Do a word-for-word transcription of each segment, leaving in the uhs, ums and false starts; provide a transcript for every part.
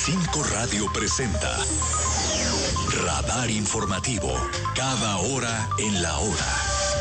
Cinco Radio presenta Radar Informativo, cada hora en la hora.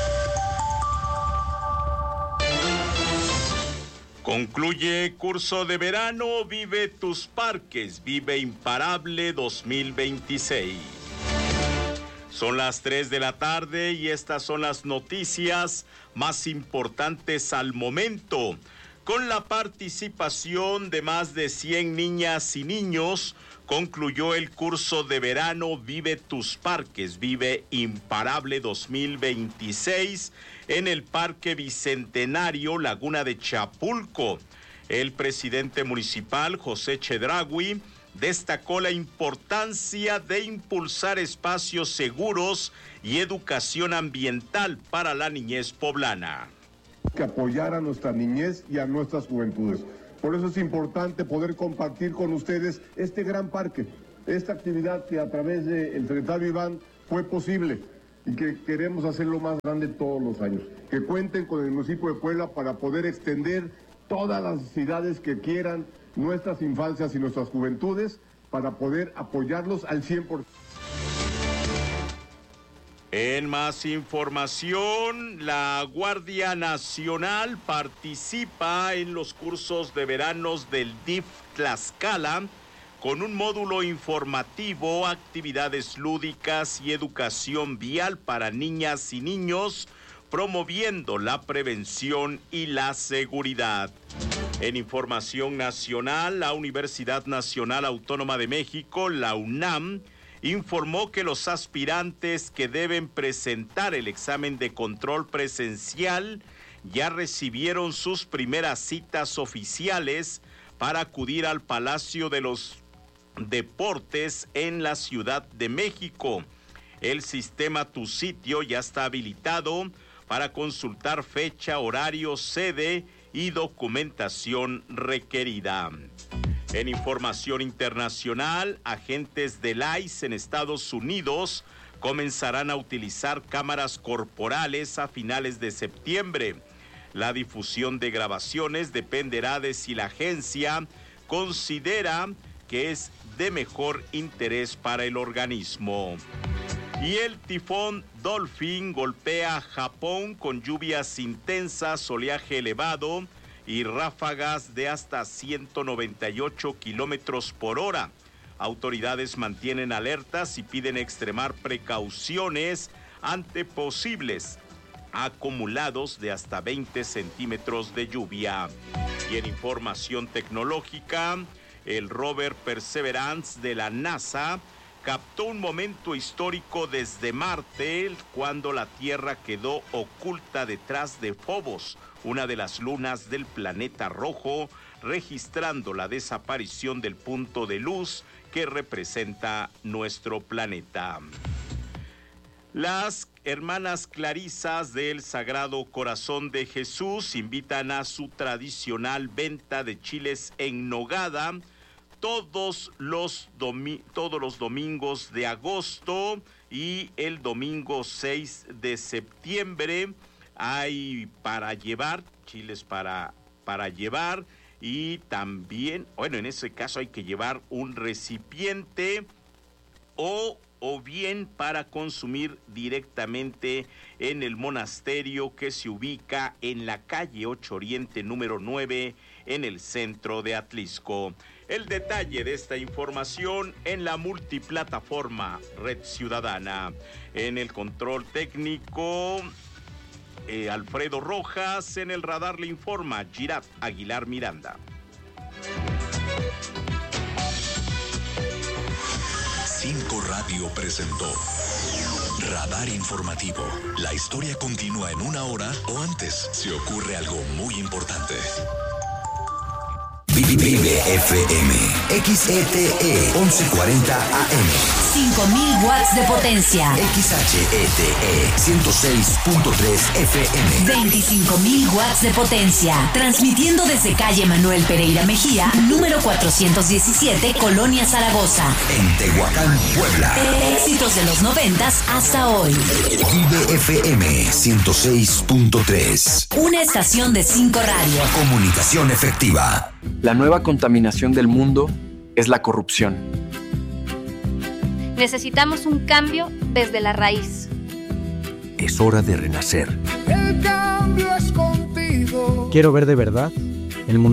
Concluye curso de verano, vive tus parques, vive imparable dos mil veintiséis. Son las tres de la tarde y estas son las noticias más importantes al momento. Con la participación de más de cien niñas y niños, concluyó el curso de verano Vive tus parques, vive imparable dos mil veintiséis en el Parque Bicentenario Laguna de Chapulco. El presidente municipal, José Chedraui, destacó la importancia de impulsar espacios seguros y educación ambiental para la niñez poblana. Que apoyar a nuestra niñez y a nuestras juventudes. Por eso es importante poder compartir con ustedes este gran parque, esta actividad que a través del secretario Iván fue posible y que queremos hacerlo más grande todos los años. Que cuenten con el municipio de Puebla para poder extender todas las necesidades que quieran nuestras infancias y nuestras juventudes para poder apoyarlos al cien por ciento. En más información, la Guardia Nacional participa en los cursos de veranos del D I F Tlaxcala con un módulo informativo, actividades lúdicas y educación vial para niñas y niños, promoviendo la prevención y la seguridad. En información nacional, la Universidad Nacional Autónoma de México, la UNAM, informó que los aspirantes que deben presentar el examen de control presencial ya recibieron sus primeras citas oficiales para acudir al Palacio de los Deportes en la Ciudad de México. El sistema Tu Sitio ya está habilitado para consultar fecha, horario, sede y documentación requerida. En información internacional, agentes del I C E en Estados Unidos comenzarán a utilizar cámaras corporales a finales de septiembre. La difusión de grabaciones dependerá de si la agencia considera que es de mejor interés para el organismo. Y el tifón Dolphin golpea a Japón con lluvias intensas, oleaje elevado y ráfagas de hasta ciento noventa y ocho kilómetros por hora. Autoridades mantienen alertas y piden extremar precauciones ante posibles acumulados de hasta veinte centímetros de lluvia. Y en información tecnológica, el rover Perseverance de la NASA captó un momento histórico desde Marte cuando la Tierra quedó oculta detrás de Phobos, una de las lunas del planeta rojo, registrando la desaparición del punto de luz que representa nuestro planeta. Las hermanas clarisas del Sagrado Corazón de Jesús invitan a su tradicional venta de chiles en nogada todos los, domi- todos los domingos de agosto y el domingo seis de septiembre. Hay para llevar, chiles para, para llevar y también, bueno, en ese caso hay que llevar un recipiente o, o bien para consumir directamente en el monasterio que se ubica en la calle ocho Oriente número nueve en el centro de Atlisco. El detalle de esta información en la multiplataforma Red Ciudadana. En el control técnico, eh, Alfredo Rojas. En el radar le informa Girat Aguilar Miranda. Cinco Radio presentó Radar Informativo. La historia continúa en una hora o antes si ocurre algo muy importante. Vive F M, X E T E once cuarenta A M. cinco mil watts de potencia. X H E T E ciento seis punto tres F M. veinticinco mil watts de potencia. Transmitiendo desde calle Manuel Pereira Mejía, número cuatrocientos diecisiete, Colonia Zaragoza. En Tehuacán, Puebla. Éxitos de los noventas hasta hoy. Vive F M ciento seis punto tres. Una estación de cinco Radio. Comunicación efectiva. La nueva contaminación del mundo es la corrupción. Necesitamos un cambio desde la raíz. Es hora de renacer. El cambio es contigo. Quiero ver de verdad el mundo.